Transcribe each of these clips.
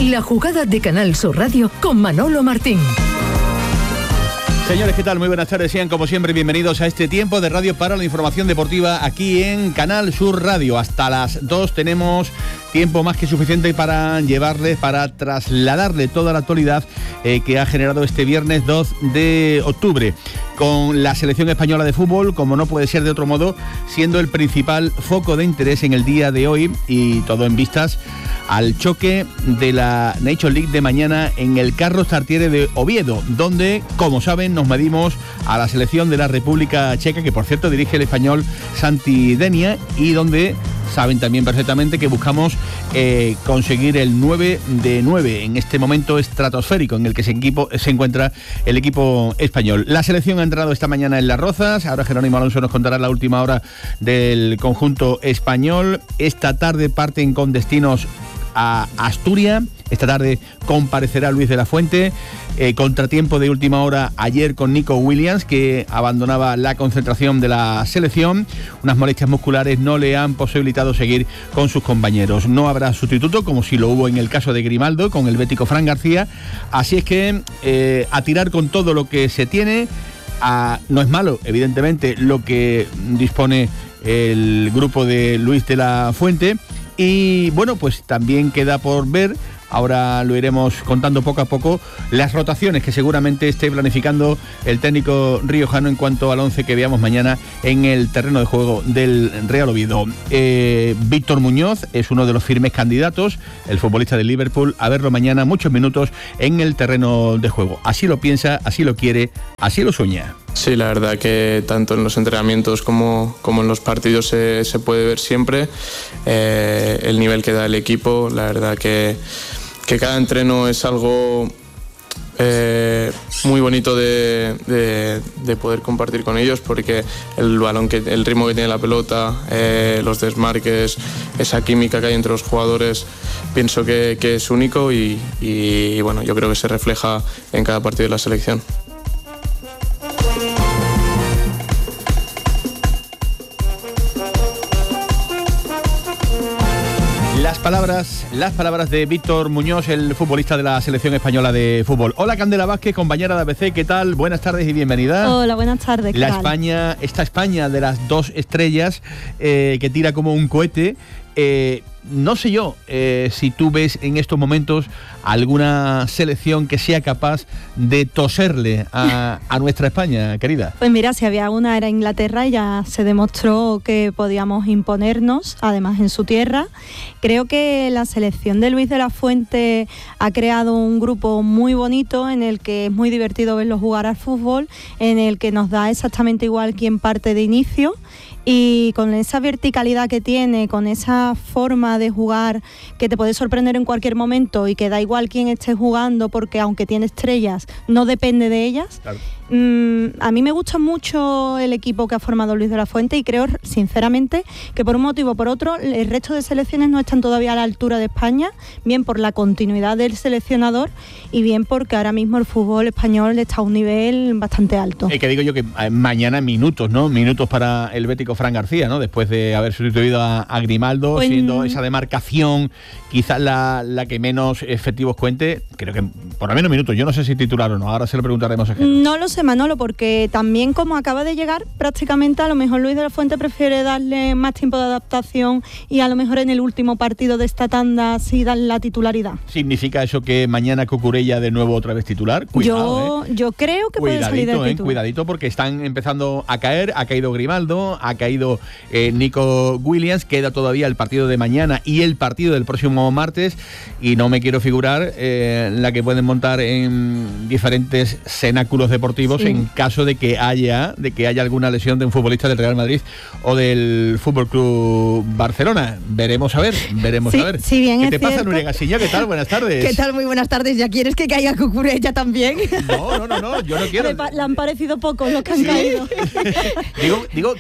La jugada de Canal Sur Radio con Manolo Martín. Señores, ¿qué tal? Muy buenas tardes, sean como siempre bienvenidos a este tiempo de radio para la información deportiva aquí en Canal Sur Radio. Hasta las 2 tenemos tiempo más que suficiente para trasladarle toda la actualidad que ha generado este viernes 2 de octubre con la selección española de fútbol, como no puede ser de otro modo, siendo el principal foco de interés en el día de hoy y todo en vistas al choque de la Nations League de mañana en el Carlos Tartiere de Oviedo, donde, como saben, nos medimos a la selección de la República Checa, que por cierto dirige el español Santi Denia, y donde saben también perfectamente que buscamos conseguir el 9 de 9 en este momento estratosférico en el que se encuentra el equipo español. La selección ha entrado esta mañana en Las Rozas. Ahora Jerónimo Alonso nos contará la última hora del conjunto español. Esta tarde parten con destinos a Asturias. Esta tarde comparecerá Luis de la Fuente. Contratiempo de última hora ayer con Nico Williams, que abandonaba la concentración de la selección. Unas molestias musculares no le han posibilitado seguir con sus compañeros. No habrá sustituto, como si lo hubo en el caso de Grimaldo, con el bético Fran García. Así es que a tirar con todo lo que se tiene. No es malo, evidentemente, lo que dispone el grupo de Luis de la Fuente. Y bueno, pues también queda por ver, ahora lo iremos contando poco a poco, las rotaciones que seguramente esté planificando el técnico riojano en cuanto al 11 que veamos mañana en el terreno de juego del Real Oviedo. Víctor Muñoz es uno de los firmes candidatos, el futbolista del Liverpool, a verlo mañana muchos minutos en el terreno de juego. Así lo piensa, así lo quiere, así lo sueña. Sí, la verdad que tanto en los entrenamientos como en los partidos se puede ver siempre el nivel que da el equipo. La verdad que cada entreno es algo muy bonito de poder compartir con ellos, porque el balón, el ritmo que tiene la pelota, los desmarques, esa química que hay entre los jugadores, pienso que es único y bueno, yo creo que se refleja en cada partido de la selección. Las palabras de Víctor Muñoz, el futbolista de la selección española de fútbol. Hola, Candela Vázquez, compañera de ABC, ¿qué tal? Buenas tardes y bienvenida. Hola, buenas tardes. ¿Qué tal? Esta España de las dos estrellas que tira como un cohete. No sé yo si tú ves en estos momentos alguna selección que sea capaz de toserle a nuestra España, querida. Pues mira, si había una era Inglaterra y ya se demostró que podíamos imponernos, además en su tierra. Creo que la selección de Luis de la Fuente ha creado un grupo muy bonito en el que es muy divertido verlos jugar al fútbol, en el que nos da exactamente igual quién parte de inicio. Y con esa verticalidad que tiene, con esa forma de jugar que te puede sorprender en cualquier momento y que da igual quién esté jugando, porque aunque tiene estrellas, no depende de ellas. Claro. A mí me gusta mucho el equipo que ha formado Luis de la Fuente y creo sinceramente que por un motivo o por otro el resto de selecciones no están todavía a la altura de España, bien por la continuidad del seleccionador y bien porque ahora mismo el fútbol español está a un nivel bastante alto. Que digo yo que mañana minutos para el bético Fran García, ¿no? Después de haber sustituido a Grimaldo, pues, siendo esa demarcación quizás la que menos efectivos cuente. Creo que por lo menos minutos, yo no sé si titular o no, ahora se lo preguntaremos a Jesús. No lo sé, Manolo, porque también como acaba de llegar, prácticamente a lo mejor Luis de la Fuente prefiere darle más tiempo de adaptación y a lo mejor en el último partido de esta tanda sí darle la titularidad. ¿Significa eso que mañana Cucurella de nuevo otra vez titular? Cuidado, yo creo que puede salir del titular. Cuidadito, porque están empezando a caer, ha caído Grimaldo, ha caído Nico Williams, queda todavía el partido de mañana y el partido del próximo martes, y no me quiero figurar la que pueden montar en diferentes cenáculos deportivos, sí, en caso de que haya alguna lesión de un futbolista del Real Madrid o del Fútbol Club Barcelona. Veremos a ver. Si bien ¿Qué te pasa, Nuria Gaciño? ¿Qué tal? Buenas tardes. ¿Qué tal? Muy buenas tardes. ¿Ya quieres que caiga Cucurella también? No, yo no quiero. Le han parecido pocos los que han caído. Digo, caso de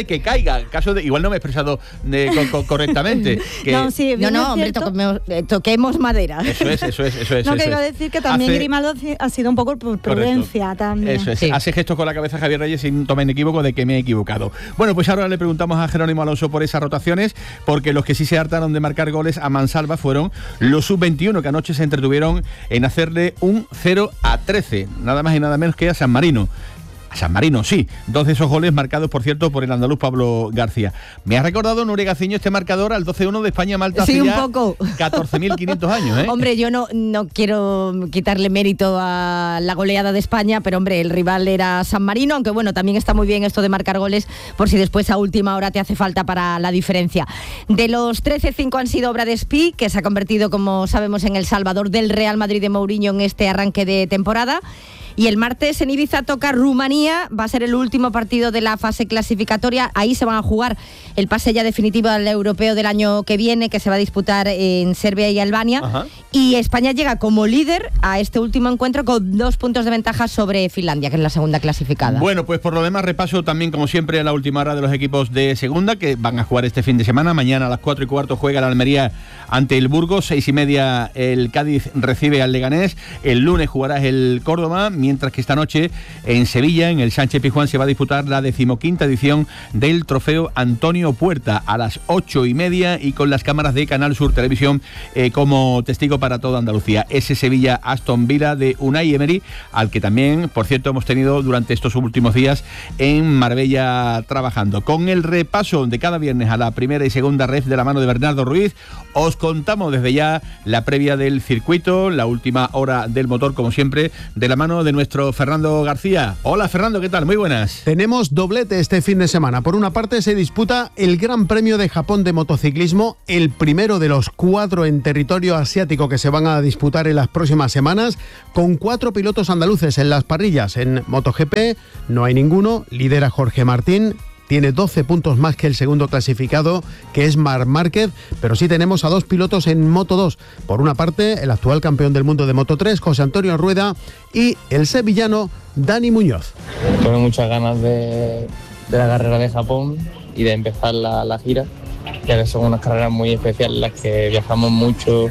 de que caiga, caso de, igual no me he expresado correctamente. Que, no, sí, no, hombre, toquemos madera. Eso es. No, quiero decir que también Grimaldo ha sido un poco por prudencia. Correcto. También. Eso es. Sí. Hace gestos con la cabeza Javier Reyes sin tomar en equivoco de que me he equivocado. Bueno, pues ahora le preguntamos a Jerónimo Alonso por esas rotaciones, porque los que sí se hartaron de marcar goles a mansalva fueron los sub-21, que anoche se entretuvieron en hacerle un 0-13, nada más y nada menos que a San Marino. San Marino, sí. 2 de esos goles marcados, por cierto, por el andaluz Pablo García. Me ha recordado Nuria Gaciño este marcador al 12-1 de España-Malta sí, hace un ya poco. 14.500 años, ¿eh? Hombre, yo no quiero quitarle mérito a la goleada de España, pero hombre, el rival era San Marino, aunque bueno, también está muy bien esto de marcar goles por si después a última hora te hace falta para la diferencia. De los 13, 5 han sido obra de Spi, que se ha convertido, como sabemos, en el salvador del Real Madrid de Mourinho en este arranque de temporada. Y el martes en Ibiza toca Rumanía, va a ser el último partido de la fase clasificatoria. Ahí se van a jugar el pase ya definitivo al europeo del año que viene, que se va a disputar en Serbia y Albania. Ajá. Y España llega como líder a este último encuentro con 2 puntos de ventaja sobre Finlandia, que es la segunda clasificada. Bueno, pues por lo demás repaso también, como siempre, a la última hora de los equipos de segunda, que van a jugar este fin de semana. Mañana a las 4:15 juega el Almería ante el Burgos, 6:30 el Cádiz recibe al Leganés, el lunes jugará el Córdoba, mientras que esta noche en Sevilla, en el Sánchez Pizjuán, se va a disputar la 15ª edición del Trofeo Antonio Puerta a las 8:30 y con las cámaras de Canal Sur Televisión como testigo para toda Andalucía. Ese Sevilla Aston Villa de Unai Emery, al que también, por cierto, hemos tenido durante estos últimos días en Marbella trabajando. Con el repaso de cada viernes a la primera y segunda ref de la mano de Bernardo Ruiz, os contamos desde ya la previa del circuito, la última hora del motor, como siempre, de la mano de nuestro Fernando García. Hola Fernando, ¿qué tal? Muy buenas. Tenemos doblete este fin de semana. Por una parte se disputa el Gran Premio de Japón de motociclismo, el primero de los 4 en territorio asiático que se van a disputar en las próximas semanas, con 4 pilotos andaluces en las parrillas. En MotoGP no hay ninguno, lidera Jorge Martín, tiene 12 puntos más que el segundo clasificado, que es Marc Márquez, pero sí tenemos a 2 pilotos en Moto2. Por una parte, el actual campeón del mundo de Moto3, José Antonio Rueda, y el sevillano Dani Muñoz. Tengo muchas ganas de la carrera de Japón y de empezar la gira, ya que son unas carreras muy especiales, las que viajamos mucho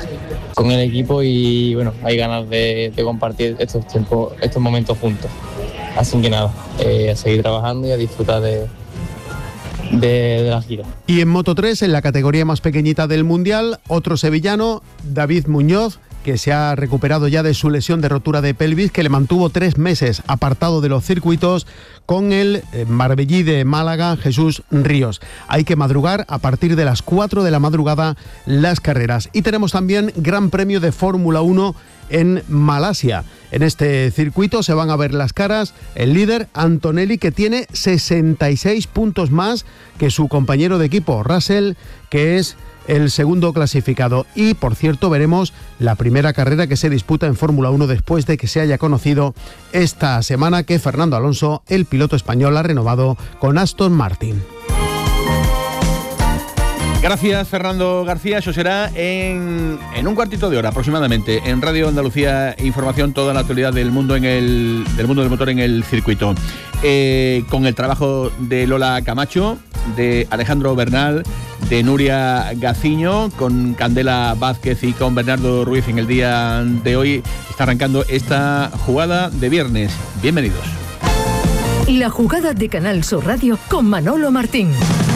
con el equipo y bueno, hay ganas de compartir estos momentos juntos. Así que nada, a seguir trabajando y a disfrutar de la gira. Y en Moto3, en la categoría más pequeñita del Mundial, otro sevillano, David Muñoz, que se ha recuperado ya de su lesión de rotura de pelvis, que le mantuvo 3 meses apartado de los circuitos, con el marbellí de Málaga, Jesús Ríos. Hay que madrugar a partir de las 4 de la madrugada las carreras. Y tenemos también Gran Premio de Fórmula 1 en Malasia. En este circuito se van a ver las caras el líder Antonelli, que tiene 66 puntos más que su compañero de equipo Russell, que es el segundo clasificado. Y por cierto, veremos la primera carrera que se disputa en Fórmula 1 después de que se haya conocido esta semana que Fernando Alonso, el piloto español, ha renovado con Aston Martin. Gracias, Fernando García. Eso será en un cuartito de hora aproximadamente en Radio Andalucía Información, toda la actualidad del mundo del mundo del motor en el circuito. Con el trabajo de Lola Camacho, de Alejandro Bernal, de Nuria Gaciño, con Candela Vázquez y con Bernardo Ruiz en el día de hoy. Está arrancando esta jugada de viernes. Bienvenidos. La jugada de Canal Sur Radio con Manolo Martín.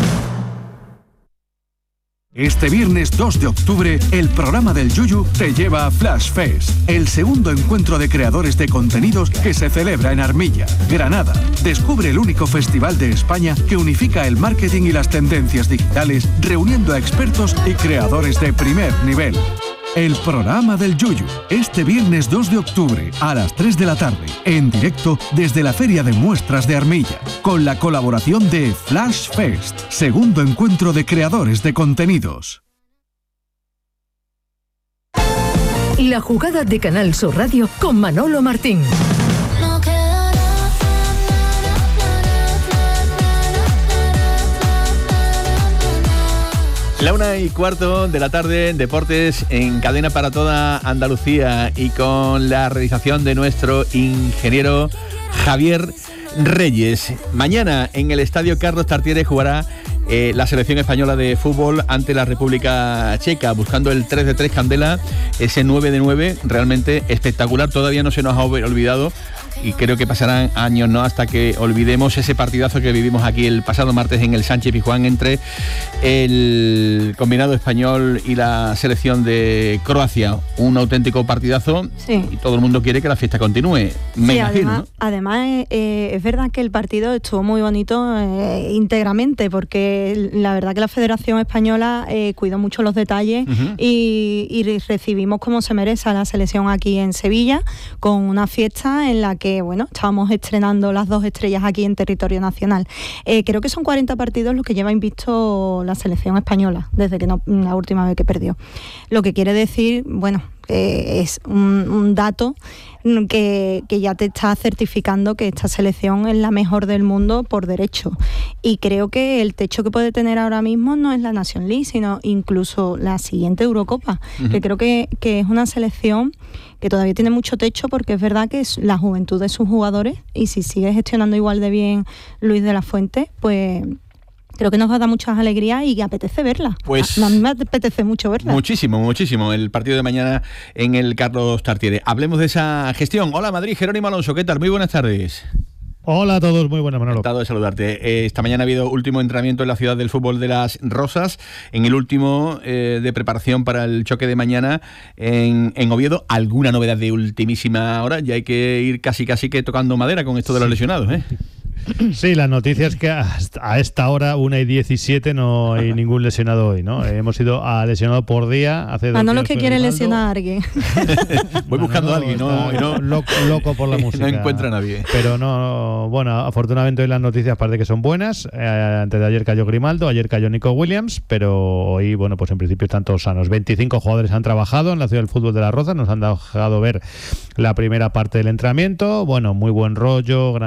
Este viernes 2 de octubre, el programa del Yuyu te lleva a Flash Fest, el segundo encuentro de creadores de contenidos que se celebra en Armilla, Granada. Descubre el único festival de España que unifica el marketing y las tendencias digitales, reuniendo a expertos y creadores de primer nivel. El programa del Yuyu, este viernes 2 de octubre a las 3 de la tarde, en directo desde la Feria de Muestras de Armilla, con la colaboración de Flash Fest, segundo encuentro de creadores de contenidos. La jugada de Canal Sur Radio con Manolo Martín. La 1:15 de la tarde, deportes en cadena para toda Andalucía y con la realización de nuestro ingeniero Javier Reyes. Mañana en el Estadio Carlos Tartiere jugará la selección española de fútbol ante la República Checa, buscando el 3-3 Candela, ese 9-9 realmente espectacular. Todavía no se nos ha olvidado, y creo que pasarán años, ¿no?, hasta que olvidemos ese partidazo que vivimos aquí el pasado martes en el Sánchez Pizjuán entre el combinado español y la selección de Croacia. Un auténtico partidazo, sí. Y todo el mundo quiere que la fiesta continúe, me imagino, ¿no? Además es verdad que el partido estuvo muy bonito íntegramente, porque la verdad que la Federación Española cuidó mucho los detalles, y recibimos como se merece a la selección aquí en Sevilla, con una fiesta en la que estábamos estrenando las 2 estrellas aquí en territorio nacional. Creo que son 40 partidos los que lleva invicto la selección española desde que la última vez que perdió. Lo que quiere decir, es un dato que ya te está certificando que esta selección es la mejor del mundo por derecho. Y creo que el techo que puede tener ahora mismo no es la Nation League, sino incluso la siguiente Eurocopa, que creo que es una selección que todavía tiene mucho techo, porque es verdad que es la juventud de sus jugadores, y si sigue gestionando igual de bien Luis de la Fuente, pues creo que nos va a dar muchas alegrías y que apetece verla. Pues a mí me apetece mucho verla. Muchísimo. El partido de mañana en el Carlos Tartiere. Hablemos de esa gestión. Hola Madrid, Jerónimo Alonso, ¿qué tal? Muy buenas tardes. Hola a todos, muy buenas, Manolo. Encantado de saludarte. Esta mañana ha habido último entrenamiento en la ciudad del fútbol de Las Rozas, en el último de preparación para el choque de mañana en Oviedo. ¿Alguna novedad de ultimísima hora? Ya hay que ir casi que tocando madera con esto de los lesionados, ¿eh? Sí, la noticia es que a esta hora, 1:17, no hay ningún lesionado hoy, ¿no? Hemos ido a lesionado por día hace 2 días. Manolo, que quiere lesionar a alguien. Voy buscando a alguien, ¿no? Loco por la música. No encuentra a nadie. Pero no, afortunadamente hoy las noticias parece que son buenas. Antes de ayer cayó Grimaldo, ayer cayó Nico Williams, pero hoy, pues en principio están todos sanos. 25 jugadores han trabajado en la ciudad del fútbol de Las Rozas, nos han dejado ver la primera parte del entrenamiento. Muy buen rollo,